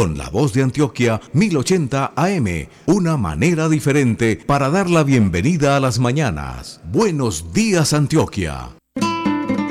con la voz de Antioquia 1080 AM, una manera diferente para dar la bienvenida a las mañanas. Buenos días, Antioquia.